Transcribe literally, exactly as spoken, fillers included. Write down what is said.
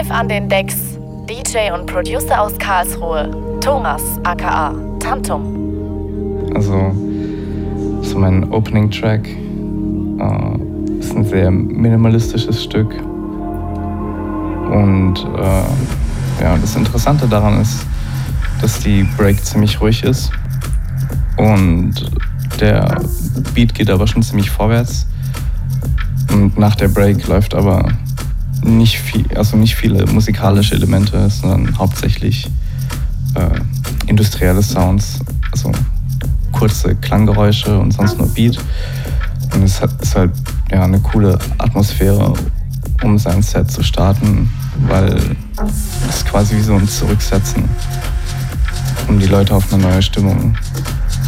Live an den Decks, D J und Producer aus Karlsruhe, Thomas aka Tantum. Also, so mein Opening-Track äh, ist ein sehr minimalistisches Stück. Und äh, ja, das Interessante daran ist, dass die Break ziemlich ruhig ist und der Beat geht aber schon ziemlich vorwärts. Und nach der Break läuft aber nicht viel, also nicht viele musikalische Elemente, sondern hauptsächlich äh, industrielle Sounds, also kurze Klanggeräusche und sonst nur Beat. Und es hat, ist halt ja, eine coole Atmosphäre, um sein Set zu starten, weil es quasi wie so ein Zurücksetzen, um die Leute auf eine neue Stimmung